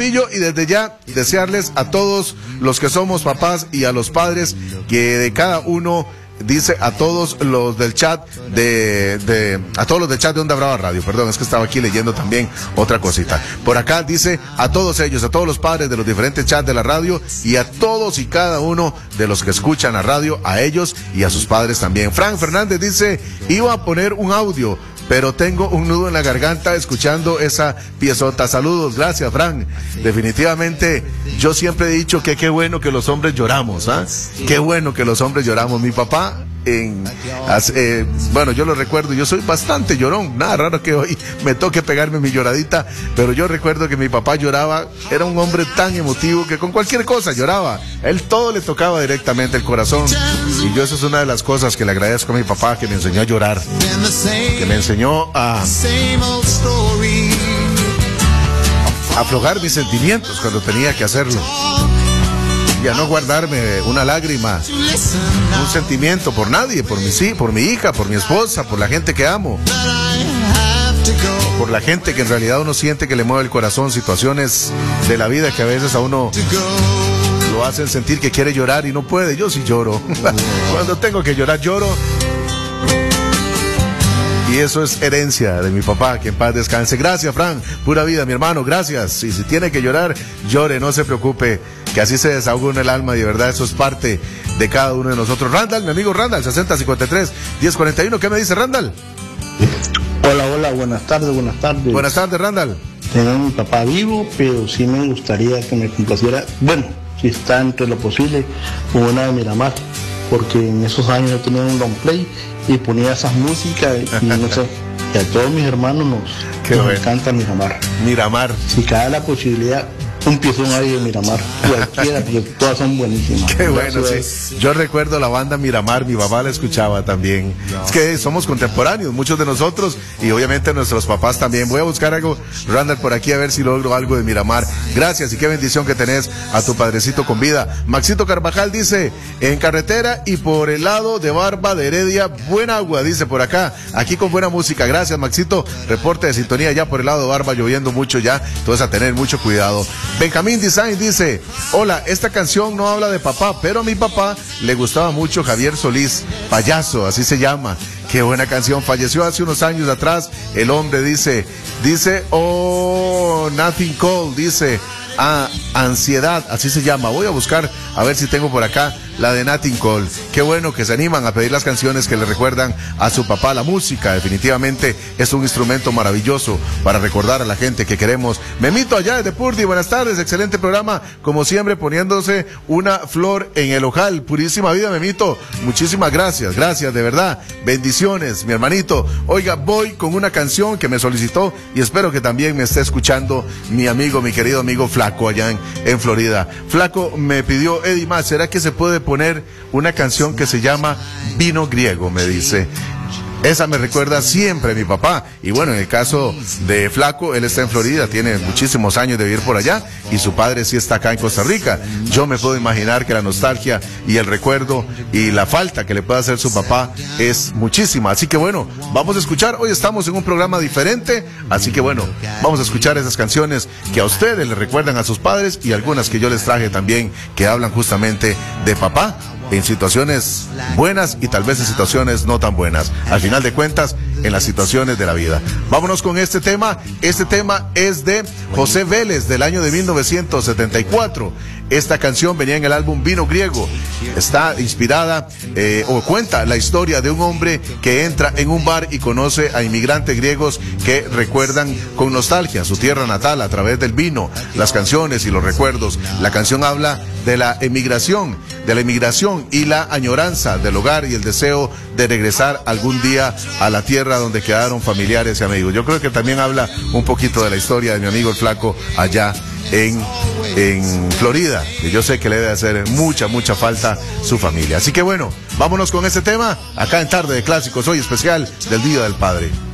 Lupillo, y desde ya desearles a todos los que somos papás y a los padres que de cada uno, dice a todos los del chat a todos los del chat de Onda Brava Radio, perdón, es que estaba aquí leyendo también otra cosita. Por acá dice a todos ellos, a todos los padres de los diferentes chats de la radio y a todos y cada uno de los que escuchan la radio, a ellos y a sus padres también. Frank Fernández dice, iba a poner un audio, pero tengo un nudo en la garganta escuchando esa piezota. Saludos, gracias, Fran. Definitivamente, yo siempre he dicho que qué bueno que los hombres lloramos, ¿ah? Qué bueno que los hombres lloramos. Mi papá, bueno, yo lo recuerdo, yo soy bastante llorón, nada raro que hoy me toque pegarme mi lloradita, pero yo recuerdo que mi papá lloraba, era un hombre tan emotivo que con cualquier cosa lloraba, él todo le tocaba directamente el corazón, y yo eso es una de las cosas que le agradezco a mi papá, que me enseñó a llorar, que me enseñó a aflojar mis sentimientos cuando tenía que hacerlo, y a no guardarme una lágrima, un sentimiento por nadie, por mi hija, por mi esposa, por la gente que amo, por la gente que en realidad uno siente que le mueve el corazón, situaciones de la vida que a veces a uno lo hacen sentir que quiere llorar y no puede. Yo sí lloro. Cuando tengo que llorar, lloro. Y eso es herencia de mi papá, que en paz descanse. Gracias, Fran, pura vida, mi hermano, gracias. Y si tiene que llorar, llore, no se preocupe, que así se desahoga en el alma, y de verdad eso es parte de cada uno de nosotros. Randall, mi amigo Randall, 6053-1041, ¿qué me dice Randall? Hola, buenas tardes. Buenas tardes, Randall. Tengo a mi papá vivo, pero sí me gustaría que me complaciera, bueno, si está entre lo posible, una de Miramar, porque en esos años yo tenía un long play y ponía esas músicas y no sé, que a todos mis hermanos nos encanta Miramar. Si cae la posibilidad, un piezón ahí de Miramar, cualquiera, porque todas son buenísimas. Qué bueno, sí. Yo recuerdo la banda Miramar, mi papá la escuchaba también. Es que somos contemporáneos, muchos de nosotros, y obviamente nuestros papás también. Voy a buscar algo, Randall, por aquí a ver si logro algo de Miramar. Gracias, y qué bendición que tenés a tu padrecito con vida. Maxito Carvajal dice, en carretera y por el lado de Barba de Heredia, buena agua, dice por acá, aquí con buena música. Gracias, Maxito. Reporte de sintonía ya por el lado de Barba, lloviendo mucho ya, entonces a tener mucho cuidado. Benjamín Design dice, hola, esta canción no habla de papá, pero a mi papá le gustaba mucho Javier Solís, Payaso, así se llama. Qué buena canción, falleció hace unos años atrás, el hombre dice, oh, Nothing Cold, dice, Ansiedad, así se llama. Voy a buscar a ver si tengo por acá la de Nat King Cole. Qué bueno que se animan a pedir las canciones que le recuerdan a su papá. La música definitivamente es un instrumento maravilloso para recordar a la gente que queremos. Memito allá desde Purdy, buenas tardes, excelente programa, como siempre poniéndose una flor en el ojal. Purísima vida, Memito, muchísimas gracias, de verdad, bendiciones, mi hermanito. Oiga, voy con una canción que me solicitó y espero que también me esté escuchando mi amigo, mi querido amigo Flaco allá en Florida. Flaco me pidió, Eddie, más, ¿será que se puede poner una canción que se llama Vino Griego? Me dice. Esa me recuerda siempre a mi papá. Y bueno, en el caso de Flaco, él está en Florida, tiene muchísimos años de vivir por allá, y su padre sí está acá en Costa Rica. Yo me puedo imaginar que la nostalgia y el recuerdo y la falta que le puede hacer su papá es muchísima. Así que bueno, vamos a escuchar. Hoy estamos en un programa diferente, así que bueno, vamos a escuchar esas canciones que a ustedes les recuerdan a sus padres, y algunas que yo les traje también que hablan justamente de papá, en situaciones buenas y tal vez en situaciones no tan buenas. Al final de cuentas, en las situaciones de la vida. Vámonos con este tema. Este tema es de José Vélez, del año de 1974. Esta canción venía en el álbum Vino Griego. Está inspirada o cuenta la historia de un hombre que entra en un bar y conoce a inmigrantes griegos que recuerdan con nostalgia su tierra natal a través del vino, las canciones y los recuerdos. La canción habla de la emigración y la añoranza del hogar y el deseo de regresar algún día a la tierra donde quedaron familiares y amigos. Yo creo que también habla un poquito de la historia de mi amigo el Flaco allá en Florida, y yo sé que le debe hacer mucha falta su familia. Así que bueno, vámonos con este tema acá en Tarde de Clásicos, hoy especial del Día del Padre.